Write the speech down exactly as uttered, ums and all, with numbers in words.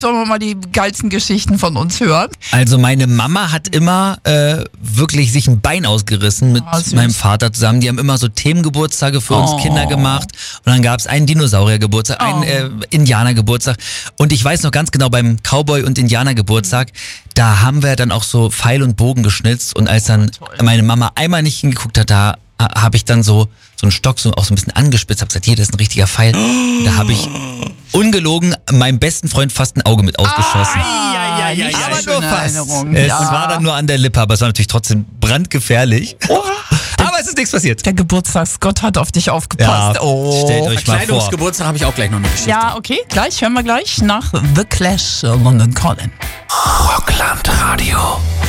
Sollen wir mal die geilsten Geschichten von uns hören? Also meine Mama hat immer äh, wirklich sich ein Bein ausgerissen mit Ah, süß. meinem Vater zusammen. Die haben immer so Themengeburtstage für uns Oh. Kinder gemacht. Und dann gab es einen Dinosauriergeburtstag, Oh. einen äh, Indianergeburtstag. Und ich weiß noch ganz genau, beim Cowboy- und Indianergeburtstag, da haben wir dann auch so Pfeil und Bogen geschnitzt. Und als dann toll. meine Mama einmal nicht hingeguckt hat, da habe ich dann so so einen Stock so auch so ein bisschen angespitzt, habe gesagt, hier, das ist ein richtiger Pfeil. Und da habe ich ungelogen meinem besten Freund fast ein Auge mit ausgeschossen. Ah, ja, ja, nicht ja, so ja, schöne nur fast. Erinnerung. Es Ja. war dann nur an der Lippe, aber es war natürlich trotzdem brandgefährlich. Aber es ist nichts passiert. Der Geburtstagsgott hat auf dich aufgepasst. Ja, oh. stellt euch mal vor. Kleidungsgeburtstag habe ich auch gleich noch eine Geschichte. Ja, okay, gleich, hören wir gleich nach The Clash, London Calling. Rockland Radio.